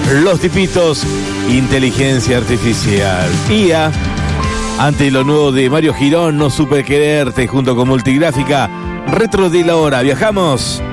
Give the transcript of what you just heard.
Los tipitos, inteligencia artificial. IA, ante lo nuevo de Mario Girón, No supe quererte, junto con Multigráfica, Retro de la Hora. Viajamos